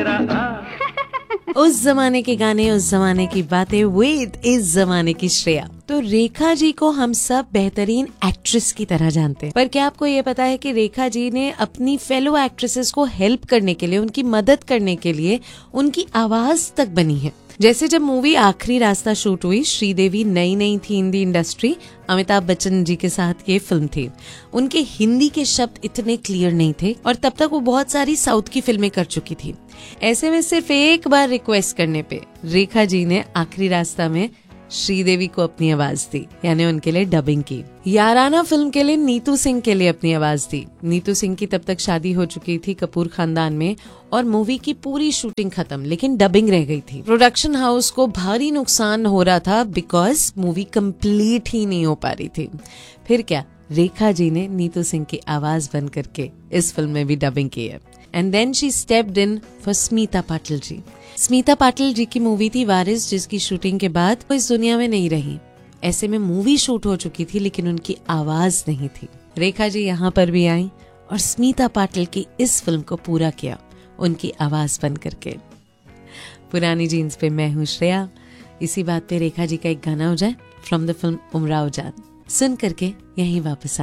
मेरा उस जमाने के गाने, उस जमाने की बातें विद इस जमाने की श्रेया। तो रेखा जी को हम सब बेहतरीन एक्ट्रेस की तरह जानते हैं, पर क्या आपको ये पता है कि रेखा जी ने अपनी फेलो एक्ट्रेसेस को हेल्प करने के लिए, उनकी मदद करने के लिए उनकी आवाज तक बनी है। जैसे जब मूवी आखिरी रास्ता शूट हुई, श्रीदेवी नई नई थी इन दी इंडस्ट्री, अमिताभ बच्चन जी के साथ ये फिल्म थी। उनके हिंदी के शब्द इतने क्लियर नहीं थे और तब तक वो बहुत सारी साउथ की फिल्में कर चुकी थी। ऐसे में सिर्फ एक बार रिक्वेस्ट करने पे रेखा जी ने आखिरी रास्ता में श्रीदेवी को अपनी आवाज दी, यानी उनके लिए डबिंग की। याराना फिल्म के लिए नीतू सिंह के लिए अपनी आवाज दी। नीतू सिंह की तब तक शादी हो चुकी थी कपूर खानदान में और मूवी की पूरी शूटिंग खत्म, लेकिन डबिंग रह गई थी। प्रोडक्शन हाउस को भारी नुकसान हो रहा था बिकॉज मूवी कंप्लीट ही नहीं हो पा रही थी। फिर क्या, रेखा जी ने नीतू सिंह की आवाज बन करके इस फिल्म में भी डबिंग की है। And then she stepped in for Smita Patil ji. Smita Patil ji की मूवी थी वारिस, जिसकी शूटिंग के बाद वो इस दुनिया में नहीं रही। ऐसे में मूवी शूट हो चुकी थी लेकिन उनकी आवाज नहीं थी। रेखा जी यहाँ पर भी आई और स्मिता पाटिल की इस फिल्म को पूरा किया उनकी आवाज बन करके। पुरानी जीन्स पे मैं हूँ श्रेया। इसी बात पे रेखा जी का एक गाना हो जाए फ्रॉम द फिल्म उमराव जान, सुन करके यहीं वापस